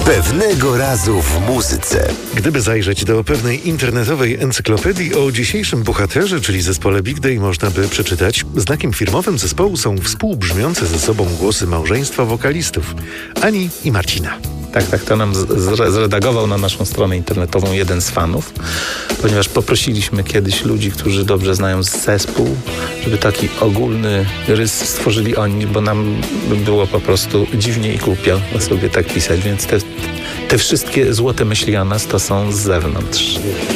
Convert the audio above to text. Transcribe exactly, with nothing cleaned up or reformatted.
Pewnego razu w muzyce. Gdyby zajrzeć do pewnej internetowej encyklopedii, o dzisiejszym bohaterze, czyli zespole Big Day, można by przeczytać: znakiem firmowym zespołu są współbrzmiące ze sobą głosy małżeństwa wokalistów Ani i Marcina. Tak, tak, to nam z- zredagował na naszą stronę internetową jeden z fanów, ponieważ poprosiliśmy kiedyś ludzi, którzy dobrze znają zespół, żeby taki ogólny rys stworzyli oni, bo nam było po prostu dziwnie i głupio sobie tak pisać, więc te, te wszystkie złote myśli o nas to są z zewnątrz.